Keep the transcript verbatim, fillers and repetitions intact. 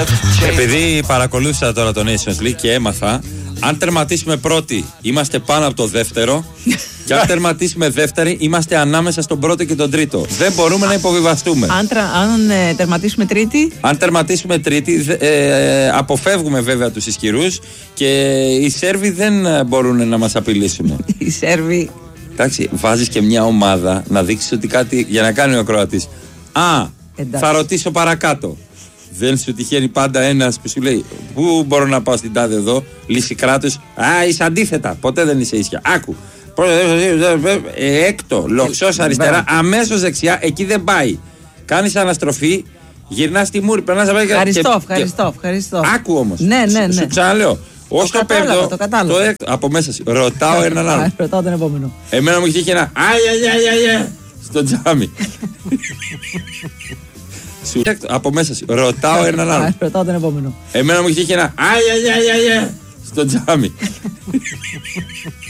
Επειδή παρακολούθησα τώρα το Nations League και έμαθα, αν τερματίσουμε πρώτοι είμαστε πάνω από το δεύτερο και αν τερματίσουμε δεύτεροι είμαστε ανάμεσα στον πρώτο και τον τρίτο. Δεν μπορούμε να υποβιβαστούμε. Αν, τρα, αν ε, τερματίσουμε τρίτη. Αν τερματίσουμε τρίτη, ε, αποφεύγουμε βέβαια τους ισχυρούς και οι Σέρβοι δεν μπορούν να μας απειλήσουν. Οι Σέρβοι. Εντάξει, βάζεις και μια ομάδα να δείξεις ότι κάτι για να κάνει ο ακροατής. Α, εντάξει, θα ρωτήσω παρακάτω. Δεν σου τυχαίνει πάντα ένας που σου λέει πού μπορώ να πάω στην τάδε εδώ, λύση κράτους. Α, είσαι αντίθετα. Ποτέ δεν είσαι ίσια. Άκου. Έκτο, λοξός αριστερά, αμέσως δεξιά, εκεί δεν πάει. Κάνεις αναστροφή, γυρνάς στη μούρη, περνάς απ' έξω. Ευχαριστώ, ευχαριστώ, ευχαριστώ. Άκου όμως. Ναι, ναι, ναι. Σου ξαναλέω. Ως το πέμπτο, το κατάλαβα. το έκτο, από μέσα σου. Ρωτάω έναν άλλον. Ρωτάω τον επόμενο. Εμένα μου έχει τύχει ένα αι στο τζάμι. Σου... από μέσα σου. Ρωτάω έναν άλλον. Ρωτάω τον επόμενο. Εμένα μου έχει τύχει ένα αι στο τζάμι.